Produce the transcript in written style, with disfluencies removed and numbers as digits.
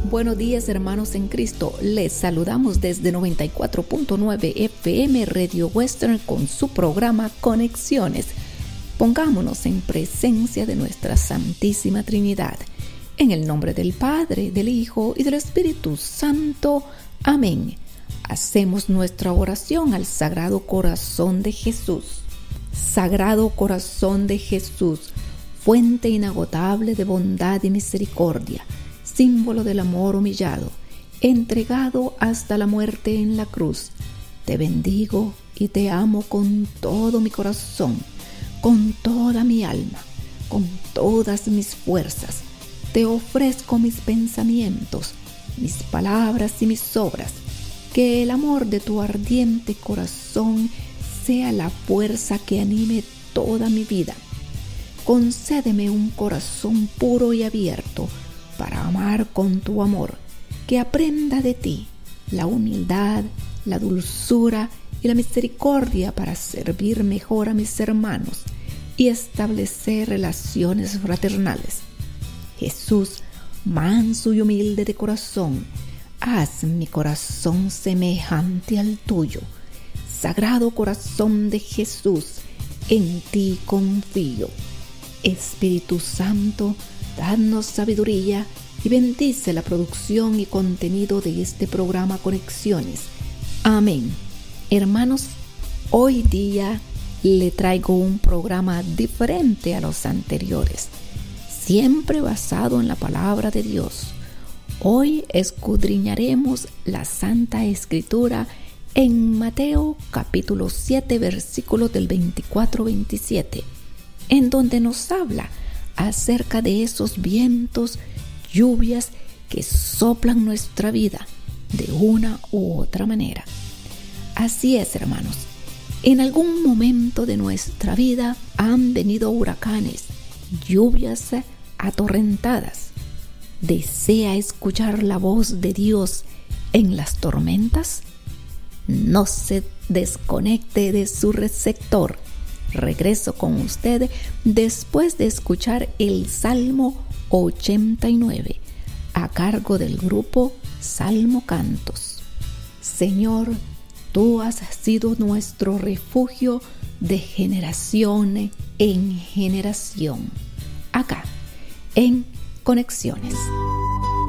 Buenos días, hermanos en Cristo. Les saludamos desde 94.9 FM Radio Western con su programa Conexiones. Pongámonos en presencia de nuestra Santísima Trinidad. En el nombre del Padre, del Hijo y del Espíritu Santo. Amén. Hacemos nuestra oración al Sagrado Corazón de Jesús. Sagrado Corazón de Jesús, fuente inagotable de bondad y misericordia, símbolo del amor humillado, entregado hasta la muerte en la cruz. Te bendigo y te amo con todo mi corazón, con toda mi alma, con todas mis fuerzas. Te ofrezco mis pensamientos, mis palabras y mis obras. Que el amor de tu ardiente corazón sea la fuerza que anime toda mi vida. Concédeme un corazón puro y abierto para amar con tu amor, que aprenda de ti la humildad, la dulzura y la misericordia para servir mejor a mis hermanos y establecer relaciones fraternales. Jesús, manso y humilde de corazón, haz mi corazón semejante al tuyo. Sagrado Corazón de Jesús, en ti confío. Espíritu Santo, danos sabiduría y bendice la producción y contenido de este programa Conexiones. Amén. Hermanos, hoy día le traigo un programa diferente a los anteriores, siempre basado en la palabra de Dios. Hoy escudriñaremos la Santa Escritura en Mateo capítulo 7, versículos del 24-27, en donde nos habla acerca de esos vientos, lluvias que soplan nuestra vida de una u otra manera. Así es, hermanos, en algún momento de nuestra vida han venido huracanes, lluvias atorrentadas. ¿Desea escuchar la voz de Dios en las tormentas? No se desconecte de su receptor. Regreso con usted después de escuchar el Salmo 89 a cargo del grupo Salmo Cantos. Señor, tú has sido nuestro refugio de generación en generación. Acá, en Conexiones.